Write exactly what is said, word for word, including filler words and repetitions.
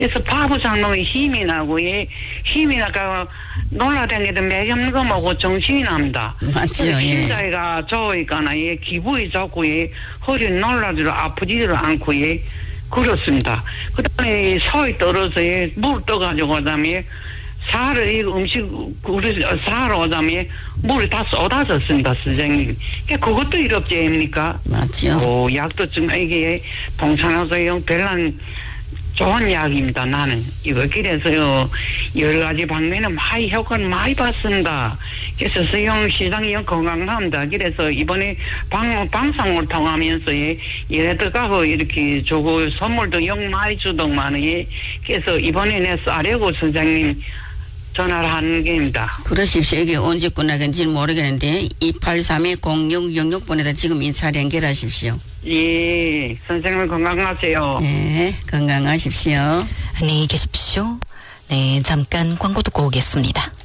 그래서 바보상 놈이 힘이 나고, 예, 힘이 나가 놀라다니도 매점 거 먹고 정신이 납니다. 맞죠, 예. 심장이가 좋으니까나, 예, 기분이 좋고, 예, 허리 놀라지도 아프지도 않고, 예, 그렇습니다. 그 다음에 소이 떨어서, 예, 물 떠가지고, 그 다음에 살을, 이 음식, 우리, 살 오다음에 물이 다 쏟아졌습니다, 선생님. 그것도 이롭지, 아닙니까? 맞죠. 오, 약도 좀, 이게, 동산화소용 별난, 좋은 약입니다. 나는 이거 그래서요 여러 가지 방면에 많이 효과를 많이 봤습니다. 그래서 수영 시장이 건강합니다. 그래서 이번에 방 방송을 통하면서 얘네들 가고 이렇게 주고 선물도 영 많이 주더만 예. 그래서 이번에 내 쌀이고 선생님 전화를 하는 게입니다. 그러십시오. 이게 언제 끝나겠는지 모르겠는데 이팔삼 공육육육 번에다 지금 인사 연결하십시오. 예, 선생님 건강하세요. 네, 건강하십시오. 안녕히 계십시오. 네, 잠깐 광고 듣고 오겠습니다.